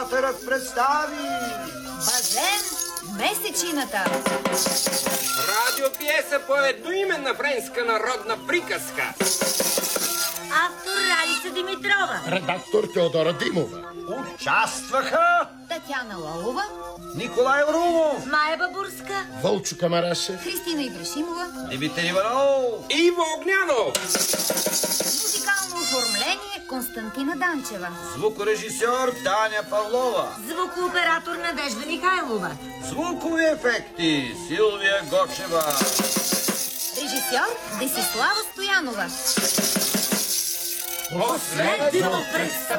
театрът представи Базен месечината. Радиопиеса по едноименна френска народна приказка. Автор Ралица Димитрова. Редактор Теодора Димова. Участваха Татяна Лалова, Николай Румов, Майя Бабурска. Вълчо Камарашев. Христина Ибрашимова. Димитър Иванов, Иво Огнянов. Музикално оформление Константина Данчева. звукорежисьор Таня Павлова, Звукооператор Надежда Михайлова. звукови ефекти Силвия Гочева. Режисьор Десислава Стоянова. Последно